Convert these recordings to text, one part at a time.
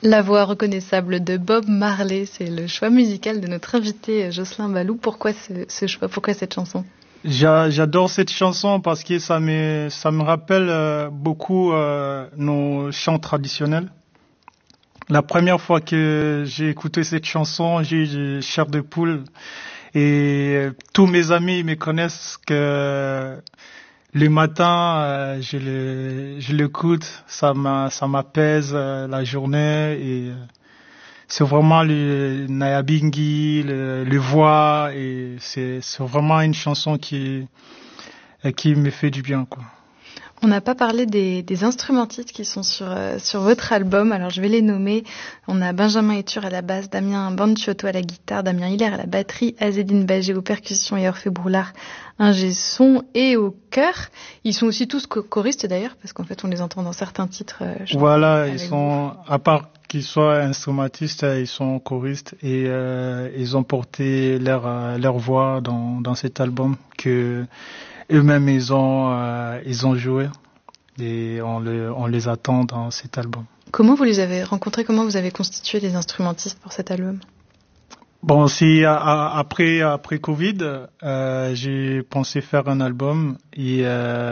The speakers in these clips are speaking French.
La voix reconnaissable de Bob Marley, c'est le choix musical de notre invité Jocelyn Baloux. Pourquoi ce choix? Pourquoi cette chanson? J'adore cette chanson parce que ça me rappelle beaucoup nos chants traditionnels. La première fois que j'ai écouté cette chanson, j'ai eu chair de poule et tous mes amis me connaissent que le matin, je l'écoute, ça m'apaise la journée et c'est vraiment le Nyabinghi, le voix et c'est vraiment une chanson qui me fait du bien, quoi. On n'a pas parlé des instrumentistes qui sont sur votre album, alors je vais les nommer. On a Benjamin Etur à la basse, Damien Banciotto à la guitare, Damien Hiller à la batterie, Azedine Bagé aux percussions et Orphée Broulard ingé son et au chœur. Ils sont aussi tous choristes d'ailleurs, parce qu'en fait on les entend dans certains titres. Voilà, ils sont, à part qu'ils soient instrumentistes, ils sont choristes et ils ont porté leur voix dans cet album que eux-mêmes ils ont joué et on les attend dans cet album. Comment vous les avez rencontrés? Comment vous avez constitué les instrumentistes pour cet album? Bon, c'est après Covid, j'ai pensé faire un album et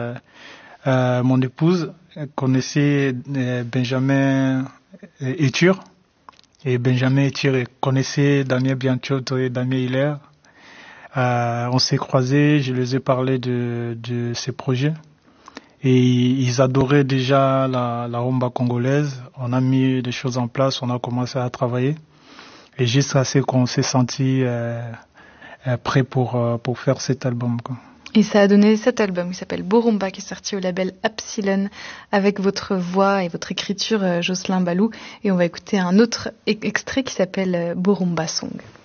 mon épouse connaissait Benjamin Etur et Benjamin Etur connaissait Damien Banciotto et Damien Hiller. On s'est croisés, je les ai parlé de ces projets et ils adoraient déjà la rumba congolaise. On a mis des choses en place, on a commencé à travailler et juste assez qu'on s'est senti prêt pour faire cet album, quoi. Et ça a donné cet album qui s'appelle Borumba, qui est sorti au label Epsilon avec votre voix et votre écriture, Jocelyn Baloux. Et on va écouter un autre extrait qui s'appelle Borumba Song.